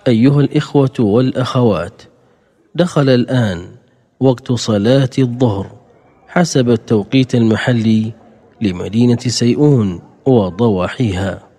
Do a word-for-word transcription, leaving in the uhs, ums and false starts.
أيها الإخوة والأخوات، دخل الآن وقت صلاة الظهر حسب التوقيت المحلي لمدينة سيئون وضواحيها.